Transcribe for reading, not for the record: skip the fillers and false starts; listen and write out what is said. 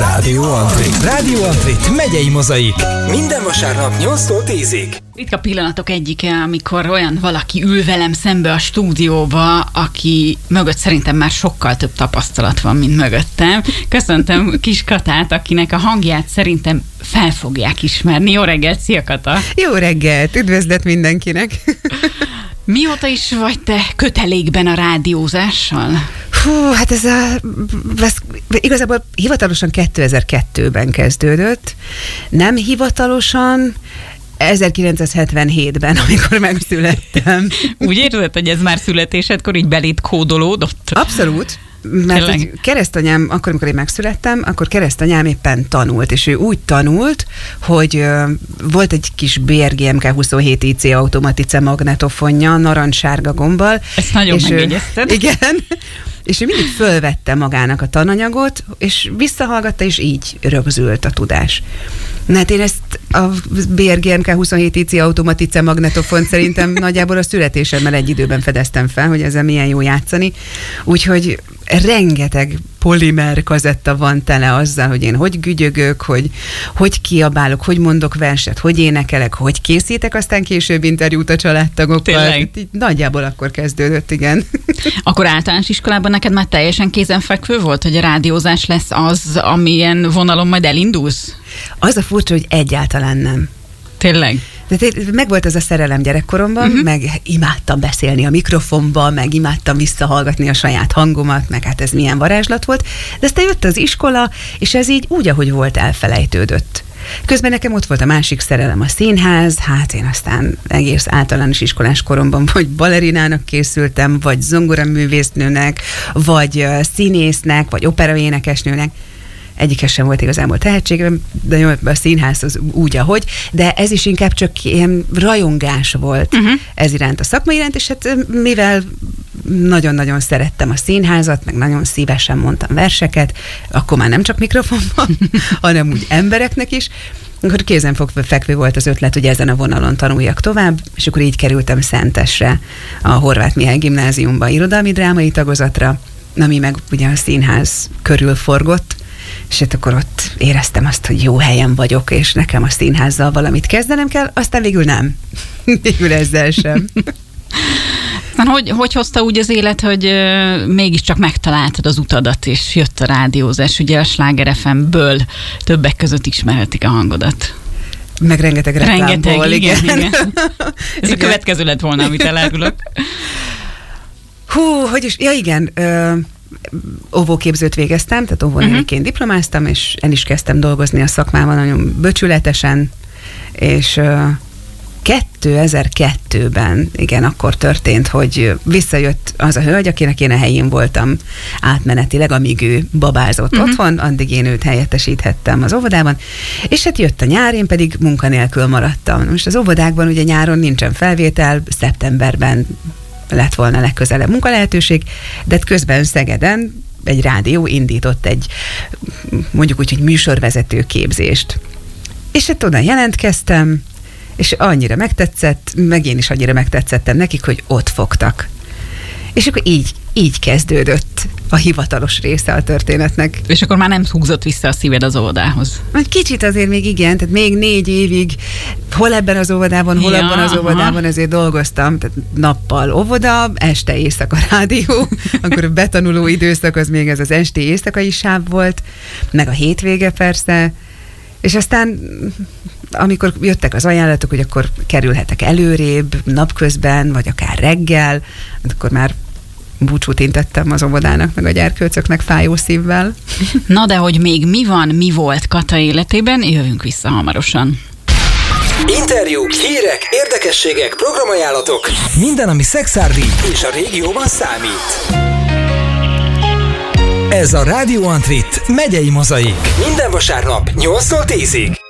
Rádió Antrit. Rádió Antrit megyei mozaik. Minden vasárnap 8-tól 10-ig. Ritka pillanatok egyike, amikor olyan valaki ül velem szembe a stúdióba, aki mögött szerintem már sokkal több tapasztalat van, mint mögöttem. Köszöntöm Kis Katát, akinek a hangját szerintem fel fogják ismerni. Jó reggelt, szia Kata! Jó reggelt, üdvözlet mindenkinek! Mióta is vagy te kötelékben a rádiózással? Hú, hát ez igazából hivatalosan 2002-ben kezdődött, nem hivatalosan 1977-ben, amikor megszülettem. Úgy érzed, hogy ez már születésedkor így beléd kódolódott? Abszolút. Mert keresztanyám, akkor, amikor én megszülettem, akkor keresztanyám éppen tanult, és ő úgy tanult, hogy volt egy kis BRGMK 27 IC automatice magnetofonja, narancssárga gombbal. Ezt nagyon megjegyezted. Igen. És ő mindig fölvette magának a tananyagot, és visszahallgatta, és így rögzült a tudás. Na hát én ezt a BRGMK 27 IC automatice magnetofont szerintem nagyjából a születésemmel egy időben fedeztem fel, hogy ezzel milyen jó játszani. Úgyhogy rengeteg polimer kazetta van tele azzal, hogy én hogy gügyögök, hogy kiabálok, hogy mondok verset, hogy énekelek, hogy készítek, aztán később interjút a családtagokkal. Nagyjából akkor kezdődött, igen. Akkor általános iskolában neked már teljesen kézenfekvő volt, hogy a rádiózás lesz az, amilyen vonalon majd elindulsz? Az a furcsa, hogy egyáltalán nem. Tényleg? Megvolt ez a szerelem gyerekkoromban, meg imádtam beszélni a mikrofonba, meg imádtam visszahallgatni a saját hangomat, meg hát ez milyen varázslat volt, de aztán jött az iskola, és ez így úgy, ahogy volt, elfelejtődött. Közben nekem ott volt a másik szerelem, a színház, hát én aztán egész általános iskolás koromban vagy balerinának készültem, vagy zongoraművésznőnek, vagy színésznek, vagy operaénekesnőnek. Egyikes sem volt igazából tehetségem, de jó, a színház az úgy, ahogy, de ez is inkább csak ilyen rajongás volt ez iránt, a szakma iránt, és hát mivel nagyon-nagyon szerettem a színházat, meg nagyon szívesen mondtam verseket, akkor már nem csak mikrofonban, hanem úgy embereknek is, akkor kézenfekvő volt az ötlet, hogy ezen a vonalon tanuljak tovább, és akkor így kerültem Szentesre, a Horváth Mihály Gimnáziumba, irodalmi drámai tagozatra, ami meg ugye a színház körül forgott, és hát akkor ott éreztem azt, hogy jó helyen vagyok, és nekem a színházzal valamit kezdenem kell, aztán végül nem. Végül ezzel sem. Hogy hozta úgy az élet, hogy mégiscsak megtaláltad az utadat, és jött a rádiózás? Ugye a Sláger FM-ből többek között ismerhetik a hangodat. Meg rengeteg reklámból, igen. Ez a következő lett volna, amit elárulok. Igen, óvóképzőt végeztem, tehát óvónéniként diplomáztam, és el is kezdtem dolgozni a szakmában nagyon becsületesen, és 2002-ben, igen, akkor történt, hogy visszajött az a hölgy, akinek én a helyén voltam átmenetileg, amíg ő babázott otthon, addig én őt helyettesíthettem az óvodában, és hát jött a nyár, én pedig munkanélkül maradtam. Most az óvodákban ugye nyáron nincsen felvétel, szeptemberben lett volna legközelebb munkalehetőség, de közben Szegeden egy rádió indított egy, mondjuk úgy, hogy műsorvezető képzést. És hát oda jelentkeztem, és annyira megtetszett, meg én is annyira megtetszettem nekik, hogy ott fogtak. És akkor így kezdődött a hivatalos része a történetnek. És akkor már nem húzott vissza a szíved az óvodához? Egy kicsit azért még igen, tehát még 4 évig hol ebben az óvodában, hol abban az óvodában ezért dolgoztam, tehát nappal óvoda, este éjszaka rádió, akkor a betanuló időszak az még ez az esti éjszakai sáv volt, meg a hétvége persze, és aztán amikor jöttek az ajánlatok, hogy akkor kerülhetek előrébb, napközben, vagy akár reggel, akkor már búcsút intettem az óvodának, meg a gyerkőcöknek fájó szívvel. Na de hogy még mi volt Kata életében, jövünk vissza hamarosan. Interjúk, hírek, érdekességek, programajánlatok, minden, ami szexárdi és a régióban számít. Ez a Rádió Antrit megyei mozaik. Minden vasárnap 8-tól 10-ig.